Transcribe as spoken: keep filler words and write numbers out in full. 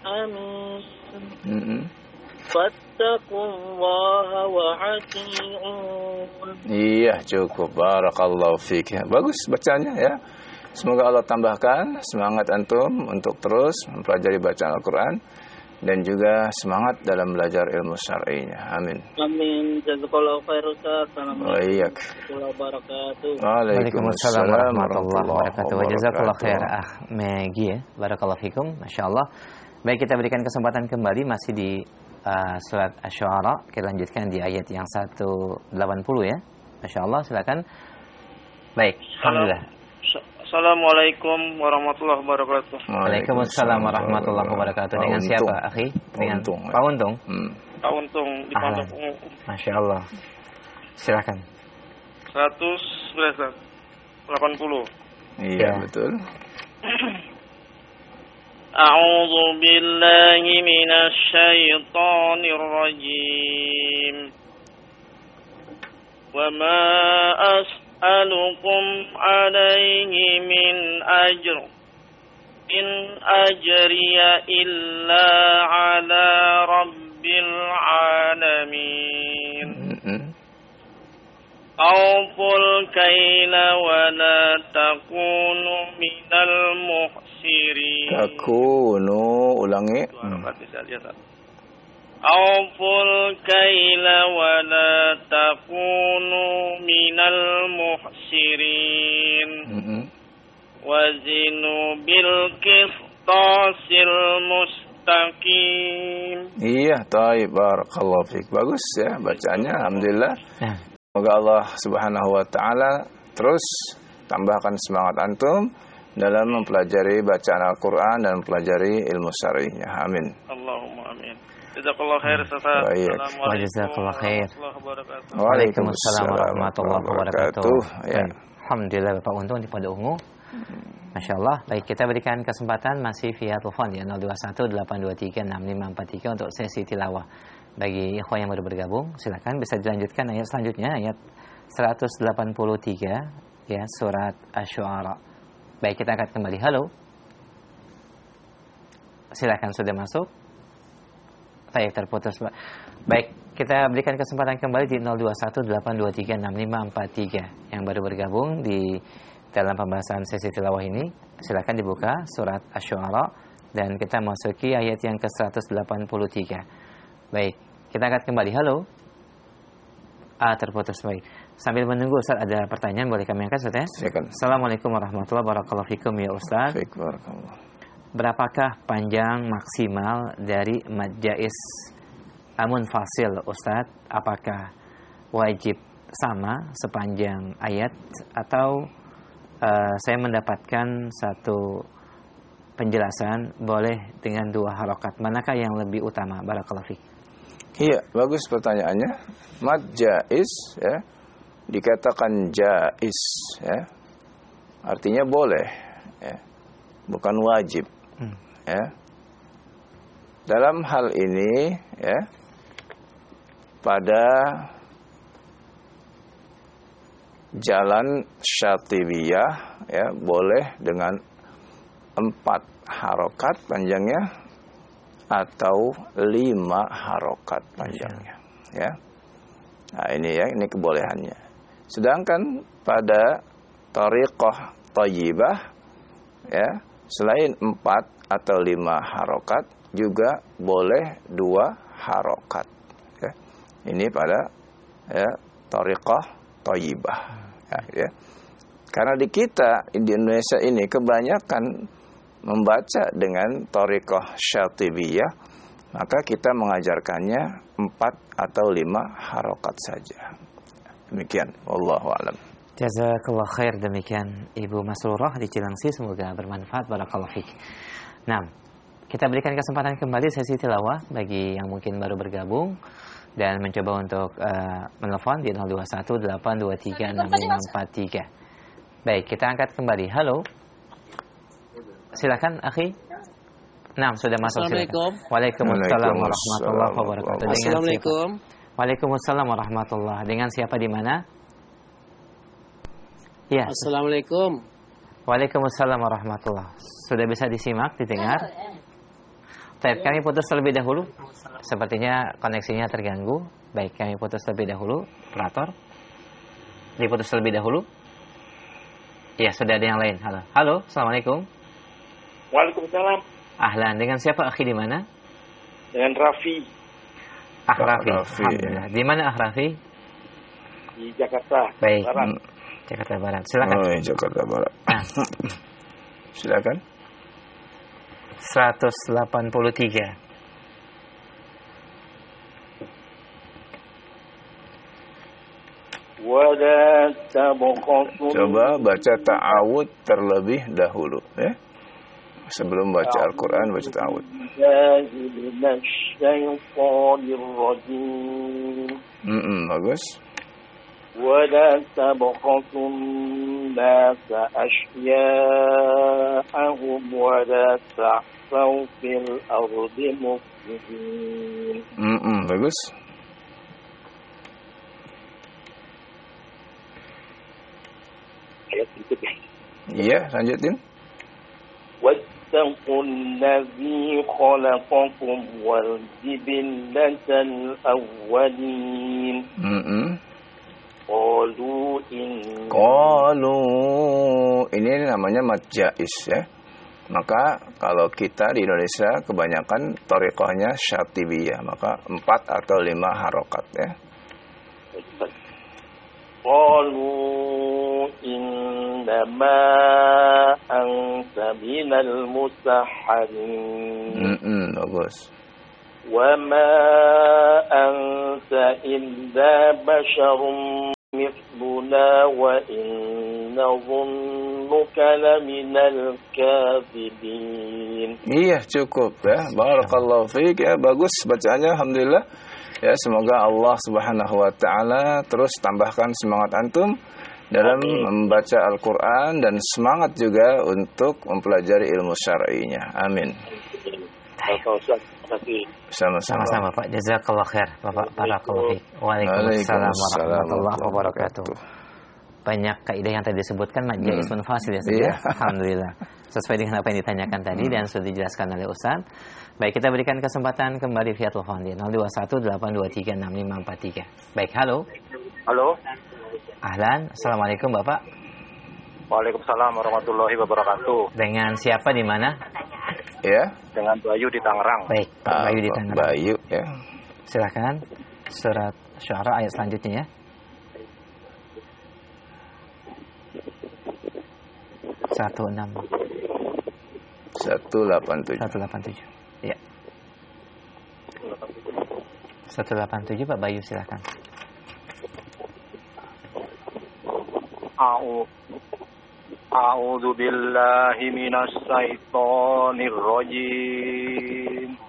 حميد Mm-mm. فاتقوا الله وأطيعون. Iya, cukup. Barakallahu fiik. Bagus bacanya ya. Semoga Allah tambahkan semangat antum untuk terus mempelajari bacaan Al-Quran dan juga semangat dalam belajar ilmu syar'inya. Amin. Amin. Jazakallahu khair Ustaz. Wa iyyak. Assalamualaikum wabarakatuh. Waalaikumsalam warahmatullahi wabarakatuh. Wa jazakallahu khair ah Megi ya. Barakallahu fikum. Masyaallah. Baik, kita berikan kesempatan kembali masih di uh, surat Asy-Syu'ara. Kita lanjutkan di ayat yang seratus delapan puluh ya. Masyaallah, silakan. Baik, alhamdulillah. Assalamualaikum warahmatullahi wabarakatuh. Waalaikumsalam warahmatullahi wabarakatuh. Dengan siapa, akhi? Dengan Pak Untung. Hmm. Pak Untung di Pondok Ungu. Masya Allah. Silakan. seratus delapan puluh. Iya, ya. Betul. A'udzu billahi minasy syaithanir rajim. Wa ma as أسألكم عليه من أجر إن أجري إلا على رب العالمين أوفوا الكيل ولا تكونوا من المخسرين تكونوا ulangi أوفوا الكيل ولا تكونوا من المخسرين وزنوا بالقسطاس المستقيم. Iya, taib, barakallahu fiik. Bagus ya bacaannya, alhamdulillah. Semoga Allah Subhanahu wa taala terus tambahkan semangat antum dalam mempelajari bacaan Al-Qur'an dan mempelajari ilmu syar'inya. Amin. Allahumma amin. Jazakallahu khair Ustaz. Jazakallahu khair. Waalaikumsalam warahmatullahi wabarakatuh. Ya. Alhamdulillah Bapak Untung di Pondok Ungu. Masya Allah. Baik, kita berikan kesempatan masih via telepon ya nol dua satu delapan dua tiga enam lima empat tiga untuk sesi tilawah. Bagi ikhwan yang baru bergabung, silakan bisa dilanjutkan ayat selanjutnya, ayat seratus delapan puluh tiga ya, surat Asy-Syu'ara. Baik, kita angkat kembali. Halo. Silakan, sudah masuk. Baik, terputus. Baik, kita berikan kesempatan kembali di nol dua satu delapan dua tiga enam lima empat tiga yang baru bergabung di dalam pembahasan sesi tilawah ini. Silakan dibuka surat Asy-Syu'ara dan kita masuki ayat yang ke seratus delapan puluh tiga. Baik, kita angkat kembali. Halo. Ah, terputus. Baik. Sambil menunggu Ustaz ada pertanyaan, boleh kami angkat Ustaz ya? Silakan. Assalamualaikum warahmatullahi wabarakatuh ya Ustaz. Waalaikumsalam. Berapakah panjang maksimal dari mad jaiz munfasil Ustaz? Apakah wajib sama sepanjang ayat atau uh, saya mendapatkan satu penjelasan boleh dengan dua harokat? Manakah yang lebih utama? Barakallahu fiik. Iya, bagus pertanyaannya. Mad jaiz ya, dikatakan jaiz ya, artinya boleh ya, bukan wajib. Hmm. Ya. Dalam hal ini ya, pada jalan Syatibiyah ya, boleh dengan empat harokat panjangnya atau lima harokat panjangnya ya. Nah ini ya, ini kebolehannya. Sedangkan pada thariqah thayyibah ya, selain empat atau lima harokat juga boleh dua harokat ya. Ini pada ya, thariqah thayyibah ya, ya. Karena di kita di Indonesia ini kebanyakan membaca dengan thariqah syatibiyah, maka kita mengajarkannya empat atau lima harokat saja. Demikian, wallahu a'lam. Jazakallah khair. Demikian Ibu Masrurah di Cilengsi, semoga bermanfaat. Barakallahu fiik. Nah, kita berikan kesempatan kembali sesi tilawah bagi yang mungkin baru bergabung dan mencoba untuk uh, menelpon di nol dua satu delapan dua tiga enam lima empat tiga. Baik, kita angkat kembali. Halo. Silakan, akhi. Nah, sudah masuk. Assalamualaikum. Waalaikumsalam warahmatullahi wabarakatuh. Assalamualaikum. Waalaikumsalam warahmatullahi. Dengan siapa di mana? Ya. Assalamualaikum. Waalaikumsalam warahmatullahi. Sudah bisa disimak, didengar? Baik, kami putus terlebih dahulu. Sepertinya koneksinya terganggu. Baik, kami putus terlebih dahulu. Operator, diputus terlebih dahulu. Ya, sudah ada yang lain. Halo, halo, assalamualaikum. Waalaikumsalam. Ahlan, dengan siapa akhi di mana? Dengan Raffi. Ah Raffi. Raffi. Alhamdulillah. Di mana Ah Raffi? Di Jakarta. Baik. Barat. Jakarta Barat. Silakan. Oh, ya, Jakarta Barat. Nah. Silakan. seratus delapan puluh tiga. Wala tabaqatum. Coba baca ta'awud terlebih dahulu, ya. Sebelum baca Al-Quran, baca ta'awud. Mm-mm, bagus. ولا تبخسوا الناس أشياءهم ولا تعثوا في الأرض مفسدين. Mm-mm, bagus. Ayat berikutnya. Iya, lanjutin. واتقوا الذي خلقكم والجبلة الأولين. Mm-mm. Qalu in Qalu, ini namanya mad jaiz, ya. Maka kalau kita di Indonesia kebanyakan thariqahnya syatibiyah, maka empat atau lima harokat, ya. Qalu innama anta minal musahharin. Mm-mm, bagus. Wa ma anta illa basharun mithluna wa inna dhunnuka laminal kadhibin. Iya, cukup, ya. Barakallahu fiik, ya. Bagus bacaannya, alhamdulillah. Ya, semoga Allah Subhanahu wa taala terus tambahkan semangat antum dalam Amin. membaca Al-Qur'an dan semangat juga untuk mempelajari ilmu syar'inya. Amin. Sama-sama. Sama-sama Pak. Jazakallah khair Bapak. Barakallahu fiik. Waalaikumsalam warahmatullahi wabarakatuh. Banyak kaidah yang tadi disebutkan mad jaiz munfasil ya, Iya. Alhamdulillah. Sesuai dengan apa yang ditanyakan tadi dan sudah dijelaskan oleh Ustaz. Baik, kita berikan kesempatan kembali via telepon di nol dua satu delapan dua tiga enam lima empat tiga. Baik, halo. Halo. Ahlan, assalamualaikum Bapak. Waalaikumsalam warahmatullahi wabarakatuh. Dengan siapa di mana? Ya. Dengan Bayu di Tangerang. Baik, Pak Bayu di Tangerang. Bayu, ya. Silakan surat Syu'ara ayat selanjutnya ya. satu enam seratus delapan puluh tujuh. seratus delapan puluh tujuh. Ya. seratus delapan puluh tujuh Pak Bayu silakan. A'udzu billahi minasy syaithanir rajim.